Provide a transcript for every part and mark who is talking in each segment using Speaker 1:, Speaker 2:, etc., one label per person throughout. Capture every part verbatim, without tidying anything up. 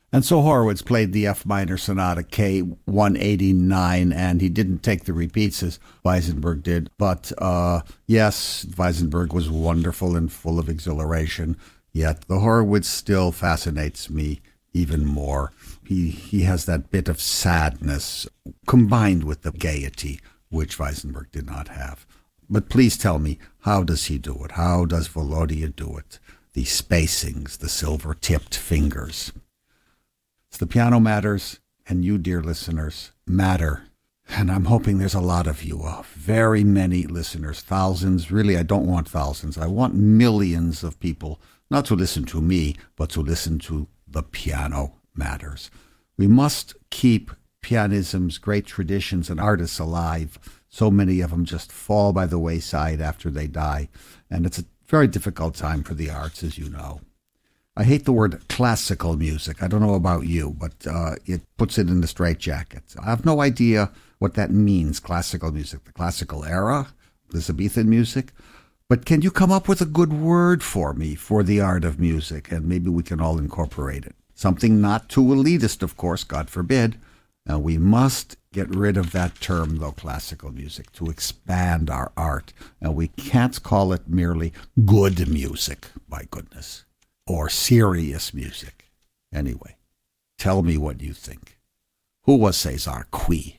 Speaker 1: And so Horowitz played the F minor sonata K one eighty-nine, and he didn't take the repeats as Weisenberg did. But uh, yes, Weisenberg was wonderful and full of exhilaration, yet the Horowitz still fascinates me even more. He, he has that bit of sadness combined with the gaiety, which Weisenberg did not have. But please tell me, how does he do it? How does Volodya do it? The spacings, the silver-tipped fingers. The piano matters, and you, dear listeners, matter. And I'm hoping there's a lot of you, uh, very many listeners, thousands. Really, I don't want thousands. I want millions of people, not to listen to me, but to listen to The Piano Matters. We must keep pianism's great traditions and artists alive. So many of them just fall by the wayside after they die. And it's a very difficult time for the arts, as you know. I hate the word classical music. I don't know about you, but uh, it puts it in the straitjacket. I have no idea what that means, classical music, the classical era, Elizabethan music. But can you come up with a good word for me for the art of music? And maybe we can all incorporate it. Something not too elitist, of course, God forbid. Now, we must get rid of that term, though, classical music, to expand our art. And we can't call it merely good music, by goodness. Or serious music. Anyway, tell me what you think. Who was Cesar Cui?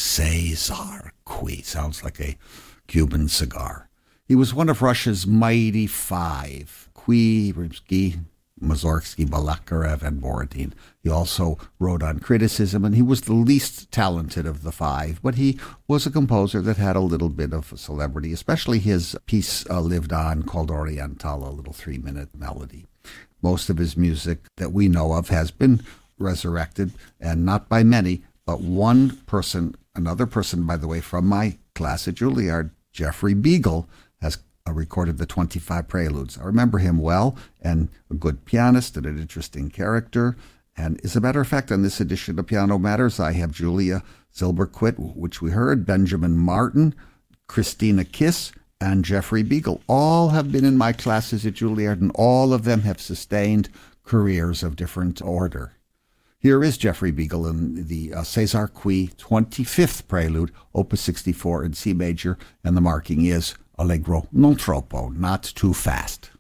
Speaker 1: Cesar Cui. Sounds like a Cuban cigar. He was one of Russia's mighty five. Cui, Rimsky, Mussorgsky, Balakirev, and Borodin. He also wrote on criticism, and he was the least talented of the five, but he was a composer that had a little bit of celebrity, especially his piece uh, lived on called Oriental, a little three-minute melody. Most of his music that we know of has been resurrected, and not by many, but one person, another person, by the way, from my class at Juilliard, Jeffrey Beagle, has uh, recorded the twenty-five Preludes. I remember him well, and a good pianist and an interesting character. And as a matter of fact, on this edition of Piano Matters, I have Julia Silberquit, which we heard, Benjamin Martin, Christina Kiss, and Jeffrey Beagle. All have been in my classes at Juilliard, and all of them have sustained careers of different order. Here is Jeffrey Beagle in the uh, Cesar Cui twenty-fifth Prelude, Opus sixty-four in C major, and the marking is Allegro non troppo, not too fast.